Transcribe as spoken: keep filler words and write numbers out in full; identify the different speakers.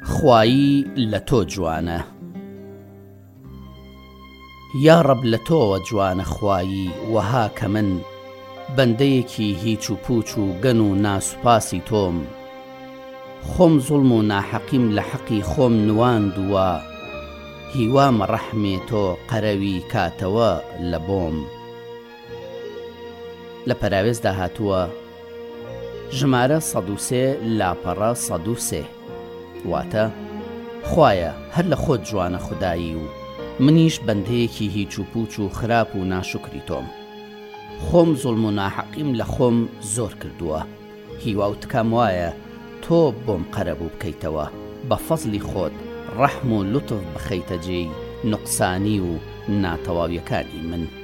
Speaker 1: خوایی لە تۆ جوانە. یا ڕەب لە تۆوە جوانە خوایی، وەها کە من بەندەیەکی هیچ و پوچ و گەن و ناسوپاسی تۆم. خۆم زوڵم و ناحەقیم لە حەقی خۆم نواندووە، هیوامە ڕەحمێ تۆ قەرەوی کاتەوە لە بۆم. لە پەراوێزدا هاتووە ژمارە سەد و سێ لاپەڕە سەد و سێ، واتە خوایە هەر لە خۆت جوانە خودایی و منیش بەندەیەکی هیچ و پوچ و خراپ و ناشکری تۆم. خۆم زوڵم و ناحەقیم لە خۆم زۆر کردووە، هیوا و تکام وایە تۆ بۆم قەرەبوو بکەیتەوە، بە فەزلی خۆت ڕەحم و لوتف بخەیتە جێی نوقسانی و ناتەواویەکانی من.